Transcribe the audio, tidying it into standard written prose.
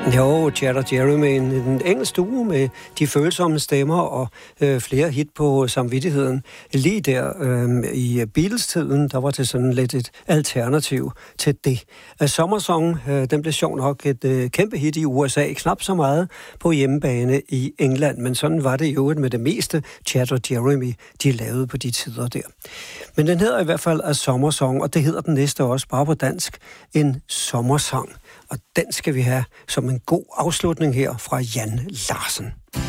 Jo, Chad og Jeremy, en engelsk duo med de følsomme stemmer og flere hit på samvittigheden. Lige der i Beatles-tiden, der var det sådan lidt et alternativ til det. Sommersong, den blev sjov nok et kæmpe hit i USA, knap så meget på hjemmebane i England, men sådan var det jo med det meste Chad og Jeremy, de lavede på de tider der. Men den hedder i hvert fald A Sommersong, og det hedder den næste også, bare på dansk, en sommersang. Og den skal vi have som en god afslutning her fra Jan Larsen.